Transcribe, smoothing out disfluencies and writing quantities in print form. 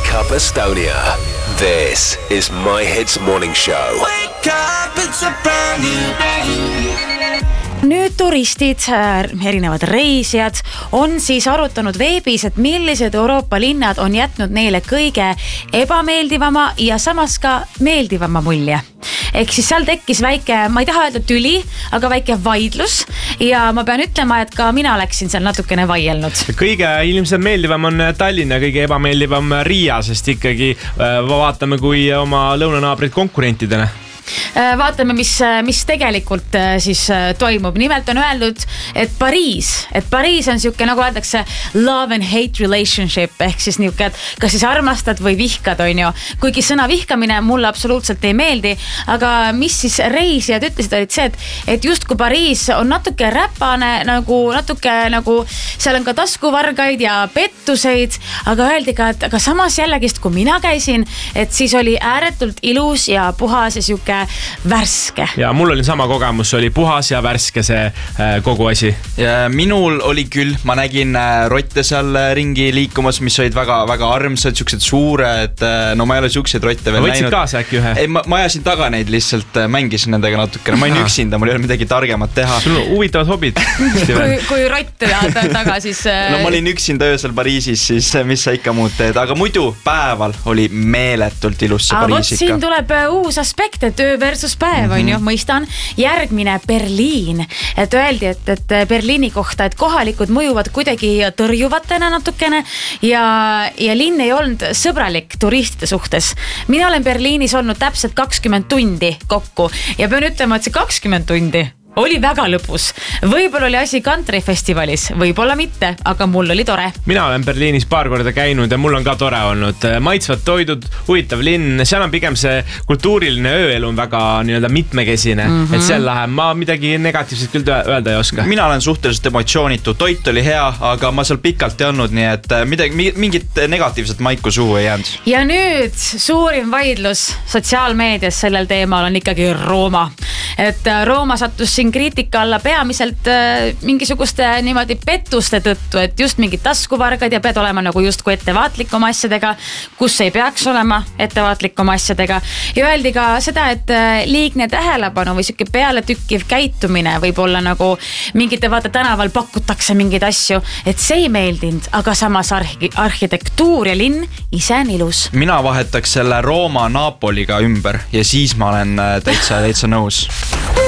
Wake Up Estonia. This is My Hits Morning Show. Wake up, it's a brand new day. Nüüd turistid, erinevad reisijad on siis arutanud veebis, et millised Euroopa linnad on jätnud neile kõige ebameeldivama ja samas ka meeldivama mulje. Ehk siis seal tekkis väike, ma ei taha öelda tüli, aga väike vaidlus ja ma pean ütlema, et ka mina läksin seal natukene vaielnud. Kõige ilmselt meeldivam on Tallinn ja kõige ebameeldivam Riia, sest ikkagi vaatame kui oma lõunanaabrid konkurentidena. Vaatame, mis tegelikult siis toimub. Nimelt on öeldud, et Pariis on siuke, nagu öeldakse, love and hate relationship, ehk siis niuke, et kas siis armastad või vihkad, on ju. Kuigi sõna vihkamine mulle absoluutselt ei meeldi, aga mis siis reisijad ütlesid, olid see, et just kui Pariis on natuke räpane, natuke seal on ka taskuvargaid ja pettuseid, aga öeldi ka, et aga samas jällegist, kui mina käisin, et siis oli ääretult ilus ja puhas ja siuke värske. Ja mul oli sama kogemus, oli puhas ja värske see kogu asi. Ja minul oli küll, ma nägin rotte seal ringi liikumas, mis olid väga armsad, siuksed suured, no ma ei ole siukseid rotte veel näinud. Võtsid kaasa äkki ühe? Ei, ma ajasin taga neid lihtsalt, mängisin nendega natukene, ma olin üksinda, mul ei ole midagi targemat teha. Sul on huvitavad hobid. kui rott taga, siis... No ma olin üksinda öösel Pariisis, siis mis sa ikka muud teed, aga muidu päeval oli meeletult ilus see Pariis ikka. Siin tuleb uus aspekt, et öö versus päev on ju, mõistan. Järgmine Berliin, et öeldi, et Berliini kohta, et kohalikud mõjuvad kuidagi tõrjuvatena natukene ja linn ei olnud sõbralik turistide suhtes. Mina olen Berliinis olnud täpselt 20 tundi kokku ja pean ütlema, et see 20 tundi oli väga lõpus. Võib-olla oli asi kantrifestivalis, võib-olla mitte, aga mul oli tore. Mina olen Berliinis paar korda käinud ja mul on ka tore olnud. Maitsvad toidud, huvitav linn, seal on pigem see kultuuriline ööelu on väga nii-öelda mitmekesine, et seal läheb, ma midagi negatiivset küll öelda ei oska. Mina olen suhteliselt emotsioonitu, toit oli hea, aga ma seal pikalt ei olnud, nii et mingit negatiivset maiku suhu ei jäänud. Ja nüüd suurim vaidlus sotsiaalmeedias sellel teemal on ikkagi Rooma. Et Rooma sattus siin kriitika alla peamiselt mingisuguste niimoodi pettuste tõttu, et just mingid taskuvargad ja pead olema nagu justkui ettevaatlik oma asjadega, kus ei peaks olema ettevaatlik oma asjadega. Ja öeldi ka seda, et liigne tähelepanu või siuke pealetükkiv käitumine võib olla nagu mingite vaata tänaval pakutakse mingeid asju, et see ei meeldinud, aga samas arhitektuur ja linn ise on ilus. Mina vahetaks selle Rooma Napoliga ümber ja siis ma olen täitsa nõus.